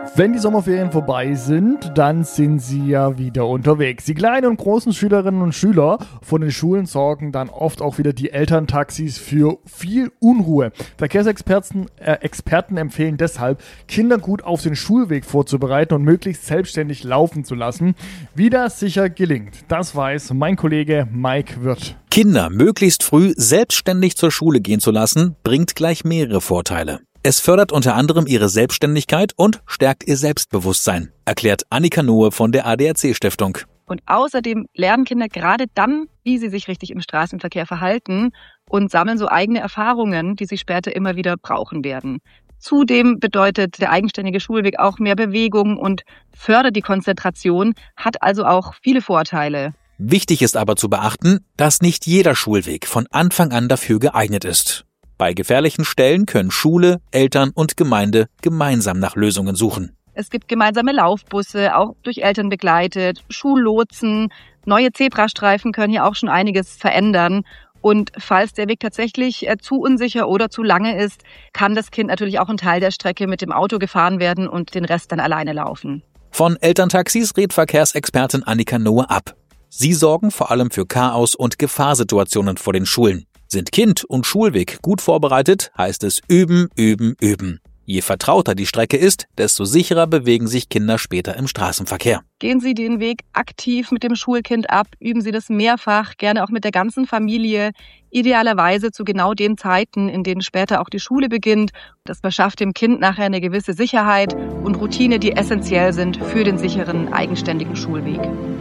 Wenn die Sommerferien vorbei sind, dann sind sie ja wieder unterwegs. Die kleinen und großen Schülerinnen und Schüler von den Schulen sorgen dann oft auch wieder die Elterntaxis für viel Unruhe. Verkehrsexperten Experten empfehlen deshalb, Kinder gut auf den Schulweg vorzubereiten und möglichst selbstständig laufen zu lassen. Wie das sicher gelingt, das weiß mein Kollege Mike Wirth. Kinder möglichst früh selbstständig zur Schule gehen zu lassen, bringt gleich mehrere Vorteile. Es fördert unter anderem ihre Selbstständigkeit und stärkt ihr Selbstbewusstsein, erklärt Annika Nohe von der ADAC-Stiftung. Und außerdem lernen Kinder gerade dann, wie sie sich richtig im Straßenverkehr verhalten und sammeln so eigene Erfahrungen, die sie später immer wieder brauchen werden. Zudem bedeutet der eigenständige Schulweg auch mehr Bewegung und fördert die Konzentration, hat also auch viele Vorteile. Wichtig ist aber zu beachten, dass nicht jeder Schulweg von Anfang an dafür geeignet ist. Bei gefährlichen Stellen können Schule, Eltern und Gemeinde gemeinsam nach Lösungen suchen. Es gibt gemeinsame Laufbusse, auch durch Eltern begleitet, Schullotsen, neue Zebrastreifen können hier auch schon einiges verändern. Und falls der Weg tatsächlich zu unsicher oder zu lange ist, kann das Kind natürlich auch einen Teil der Strecke mit dem Auto gefahren werden und den Rest dann alleine laufen. Von Elterntaxis rät Verkehrsexpertin Annika Nohe ab. Sie sorgen vor allem für Chaos- und Gefahrsituationen vor den Schulen. Sind Kind und Schulweg gut vorbereitet, heißt es üben, üben, üben. Je vertrauter die Strecke ist, desto sicherer bewegen sich Kinder später im Straßenverkehr. Gehen Sie den Weg aktiv mit dem Schulkind ab, üben Sie das mehrfach, gerne auch mit der ganzen Familie, idealerweise zu genau den Zeiten, in denen später auch die Schule beginnt. Das verschafft dem Kind nachher eine gewisse Sicherheit und Routine, die essentiell sind für den sicheren, eigenständigen Schulweg.